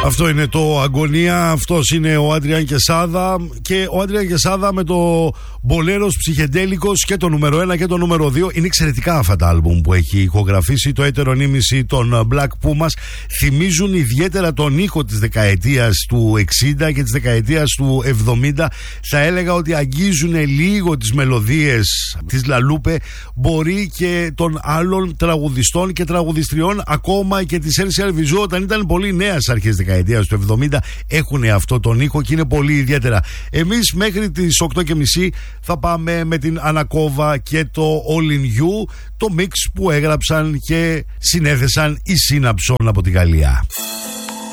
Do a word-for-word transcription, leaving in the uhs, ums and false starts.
Αυτό είναι το Αγωνία, αυτός είναι ο Άντριαν Κεσάδα. Και ο Άντριαν Κεσάδα με το Μπολέρος Ψυχεντέλικος και το νούμερο ένα και το νούμερο δύο. Είναι εξαιρετικά αυτά τα άλμπουμ που έχει ηχογραφήσει. Το έτερο νήμιση των Black Pumas θυμίζουν ιδιαίτερα τον ήχο της δεκαετίας του εξήντα και της δεκαετίας του εβδομήντα. Θα έλεγα ότι αγγίζουν λίγο τις μελωδίες της Λαλούπε, μπορεί και των άλλων τραγουδιστών και τραγουδιστριών, ακόμα και της Έρσια Αλβιζού όταν ήταν πολύ νέα στις αρχές της δεκαετίας του εβδομήντα. Έχουν αυτό τον ήχο και είναι πολύ ιδιαίτερα. Εμείς μέχρι τις οκτώ και μισή θα πάμε με την Ανακόβα και το All in You, το mix που έγραψαν και συνέθεσαν οι Σύναψον από τη Γαλλία.